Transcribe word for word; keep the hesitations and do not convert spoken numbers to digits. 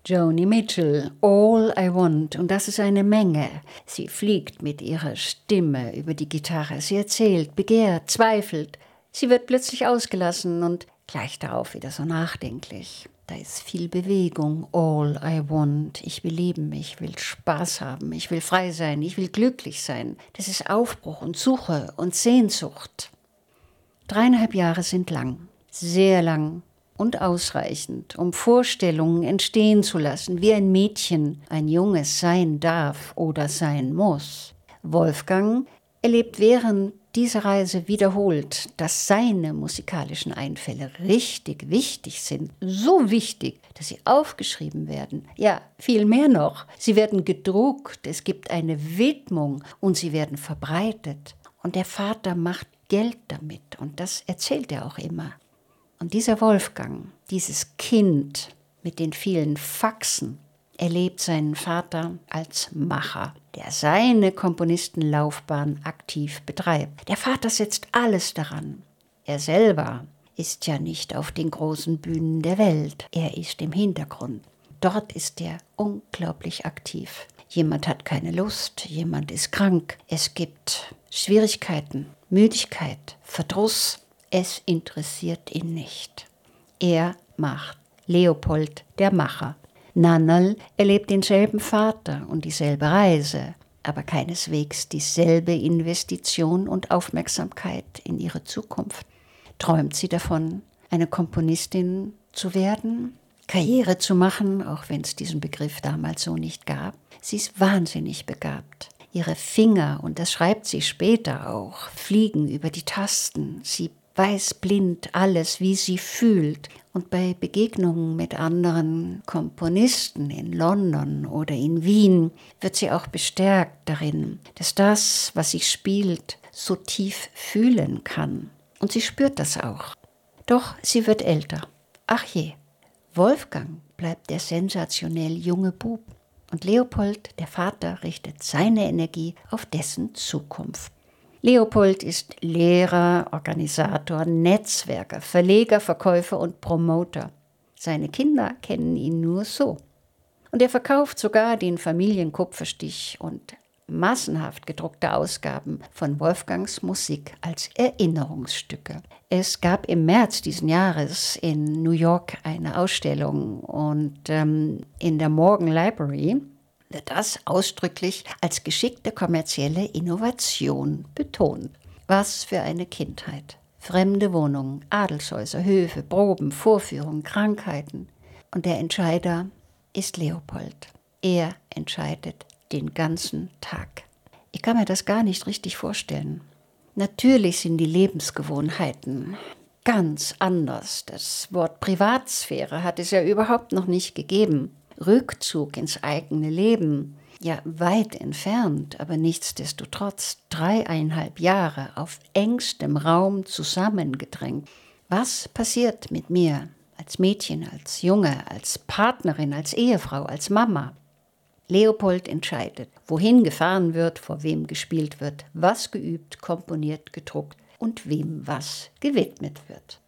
Joni Mitchell, All I Want, und das ist eine Menge. Sie fliegt mit ihrer Stimme über die Gitarre. Sie erzählt, begehrt, zweifelt. Sie wird plötzlich ausgelassen und gleich darauf wieder so nachdenklich. Da ist viel Bewegung. All I want. Ich will lieben, ich will Spaß haben, ich will frei sein, ich will glücklich sein. Das ist Aufbruch und Suche und Sehnsucht. Dreieinhalb Jahre sind lang, sehr lang. Und ausreichend, um Vorstellungen entstehen zu lassen, wie ein Mädchen, ein Junges sein darf oder sein muss. Wolfgang erlebt während dieser Reise wiederholt, dass seine musikalischen Einfälle richtig wichtig sind. So wichtig, dass sie aufgeschrieben werden. Ja, viel mehr noch. Sie werden gedruckt, es gibt eine Widmung und sie werden verbreitet. Und der Vater macht Geld damit und das erzählt er auch immer. Und dieser Wolfgang, dieses Kind mit den vielen Faxen, erlebt seinen Vater als Macher, der seine Komponistenlaufbahn aktiv betreibt. Der Vater setzt alles daran. Er selber ist ja nicht auf den großen Bühnen der Welt. Er ist im Hintergrund. Dort ist er unglaublich aktiv. Jemand hat keine Lust, jemand ist krank. Es gibt Schwierigkeiten, Müdigkeit, Verdruss. Es interessiert ihn nicht. Er macht. Leopold, der Macher. Nannerl erlebt denselben Vater und dieselbe Reise, aber keineswegs dieselbe Investition und Aufmerksamkeit in ihre Zukunft. Träumt sie davon, eine Komponistin zu werden, Karriere zu machen, auch wenn es diesen Begriff damals so nicht gab? Sie ist wahnsinnig begabt. Ihre Finger, und das schreibt sie später auch, fliegen über die Tasten. Sie weiß blind alles, wie sie fühlt. Und bei Begegnungen mit anderen Komponisten in London oder in Wien wird sie auch bestärkt darin, dass das, was sie spielt, so tief fühlen kann. Und sie spürt das auch. Doch sie wird älter. Ach je, Wolfgang bleibt der sensationell junge Bub. Und Leopold, der Vater, richtet seine Energie auf dessen Zukunft. Leopold ist Lehrer, Organisator, Netzwerker, Verleger, Verkäufer und Promoter. Seine Kinder kennen ihn nur so. Und er verkauft sogar den Familienkupferstich und massenhaft gedruckte Ausgaben von Wolfgangs Musik als Erinnerungsstücke. Es gab im März diesen Jahres in New York eine Ausstellung und ähm, in der Morgan Library wird das ausdrücklich als geschickte kommerzielle Innovation betont. Was für eine Kindheit. Fremde Wohnungen, Adelshäuser, Höfe, Proben, Vorführungen, Krankheiten. Und der Entscheider ist Leopold. Er entscheidet den ganzen Tag. Ich kann mir das gar nicht richtig vorstellen. Natürlich sind die Lebensgewohnheiten ganz anders. Das Wort Privatsphäre hat es ja überhaupt noch nicht gegeben. Rückzug ins eigene Leben, ja weit entfernt, aber nichtsdestotrotz dreieinhalb Jahre auf engstem Raum zusammengedrängt. Was passiert mit mir als Mädchen, als Junge, als Partnerin, als Ehefrau, als Mama? Leopold entscheidet, wohin gefahren wird, vor wem gespielt wird, was geübt, komponiert, gedruckt und wem was gewidmet wird.